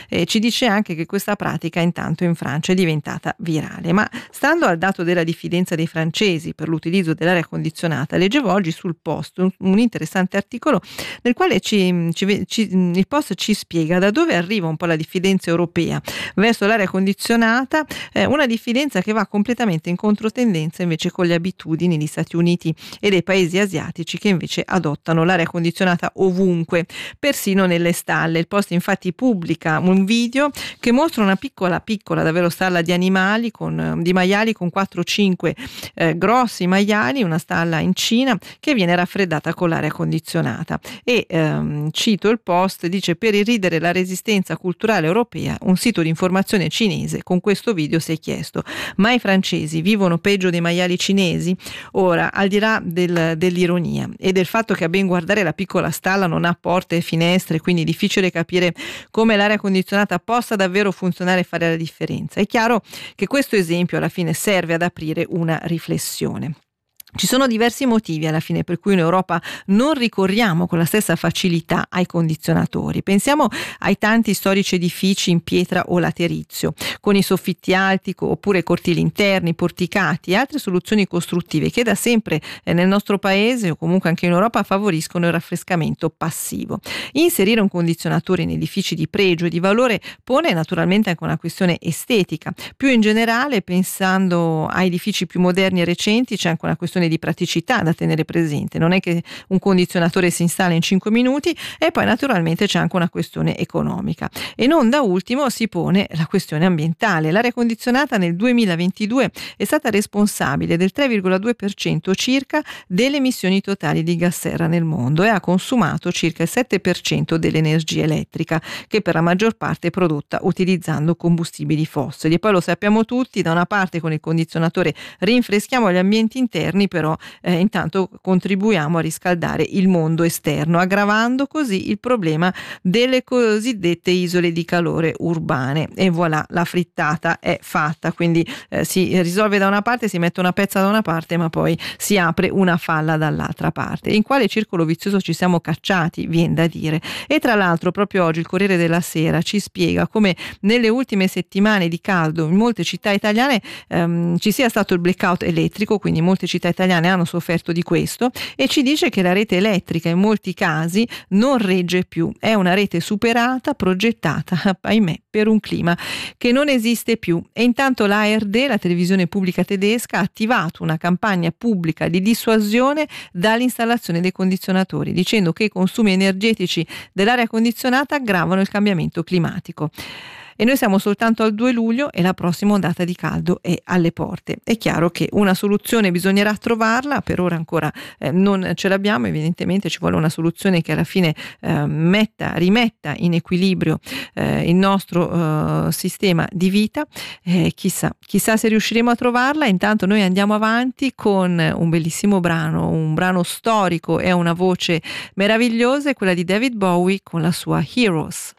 Ci dice anche che questa pratica intanto in Francia è diventata virale. Ma stando al dato della diffidenza dei francesi per l'utilizzo dell'aria condizionata, leggevo oggi sul Post un interessante articolo nel quale il Post ci spiega da dove arriva un po' la diffidenza europea verso l'aria condizionata, una diffidenza che va completamente in controtendenza invece con le abitudini degli Stati Uniti e dei paesi asiatici, che invece adottano l'aria condizionata ovunque, persino nelle stalle. Il Post infatti pubblica un video che mostra una piccola davvero stalla di animali di maiali con 4-5 grossi maiali, una stalla in Cina che viene raffreddata con l'aria condizionata. E cito il Post, dice: per irridere la resistenza culturale europea, un sito di informazione cinese con questo video si è chiesto: ma i francesi vivono peggio dei maiali cinesi? Ora, al di là dell'ironia e del fatto che a ben guardare la piccola stalla non ha porte e finestre, quindi difficile capire come l'aria condizionata possa davvero funzionare e fare la differenza, è chiaro che questo esempio alla fine serve ad aprire una riflessione. Ci sono diversi motivi alla fine per cui in Europa non ricorriamo con la stessa facilità ai condizionatori. Pensiamo ai tanti storici edifici in pietra o laterizio, con i soffitti alti oppure cortili interni, porticati e altre soluzioni costruttive che da sempre nel nostro paese o comunque anche in Europa favoriscono il raffrescamento passivo. Inserire un condizionatore in edifici di pregio e di valore pone naturalmente anche una questione estetica. Più in generale, pensando a edifici più moderni e recenti, c'è anche una questione di praticità da tenere presente. Non è che un condizionatore si installa in 5 minuti, e poi naturalmente c'è anche una questione economica. E non da ultimo si pone la questione ambientale. L'aria condizionata nel 2022 è stata responsabile del 3,2% circa delle emissioni totali di gas serra nel mondo e ha consumato circa il 7% dell'energia elettrica, che per la maggior parte è prodotta utilizzando combustibili fossili. E poi lo sappiamo tutti, da una parte con il condizionatore rinfreschiamo gli ambienti interni, però intanto contribuiamo a riscaldare il mondo esterno, aggravando così il problema delle cosiddette isole di calore urbane. E voilà, la frittata è fatta, quindi si risolve da una parte, si mette una pezza da una parte, ma poi si apre una falla dall'altra parte. In quale circolo vizioso ci siamo cacciati, viene da dire. E tra l'altro proprio oggi il Corriere della Sera ci spiega come nelle ultime settimane di caldo in molte città italiane ci sia stato il blackout elettrico, quindi molte città italiane hanno sofferto di questo, e ci dice che la rete elettrica in molti casi non regge più, è una rete superata, progettata, ahimè, per un clima che non esiste più. E intanto la ARD, la televisione pubblica tedesca, ha attivato una campagna pubblica di dissuasione dall'installazione dei condizionatori, dicendo che i consumi energetici dell'aria condizionata aggravano il cambiamento climatico. E noi siamo soltanto al 2 luglio e la prossima ondata di caldo è alle porte. È chiaro che una soluzione bisognerà trovarla, per ora ancora non ce l'abbiamo, evidentemente ci vuole una soluzione che alla fine rimetta in equilibrio il nostro sistema di vita. Chissà se riusciremo a trovarla. Intanto noi andiamo avanti con un bellissimo brano, un brano storico e una voce meravigliosa, quella di David Bowie con la sua Heroes.